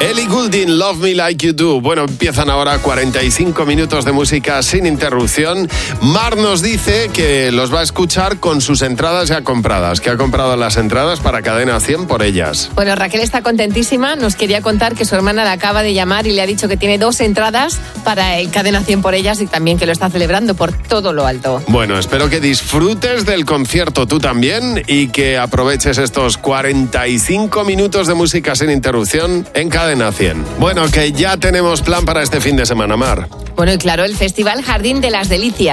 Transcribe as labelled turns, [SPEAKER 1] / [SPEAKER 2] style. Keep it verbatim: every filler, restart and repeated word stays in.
[SPEAKER 1] Ellie Goulding, Love Me Like You Do. Bueno, empiezan ahora cuarenta y cinco minutos de música sin interrupción. Mar nos dice que los va a escuchar con sus entradas ya compradas, que ha comprado las entradas para Cadena cien por ellas.
[SPEAKER 2] Bueno, Raquel está contentísima. Nos quería contar que su hermana la acaba de llamar y le ha dicho que tiene dos entradas para el Cadena cien por ellas y también que lo está celebrando por todo lo alto.
[SPEAKER 1] Bueno, espero que disfrutes del concierto tú también y que aproveches estos cuarenta y cinco minutos de música sin interrupción en Cadena cien. Bueno, que ya tenemos plan para este fin de semana, Mar.
[SPEAKER 2] Bueno, y claro, el Festival Jardín de las Delicias.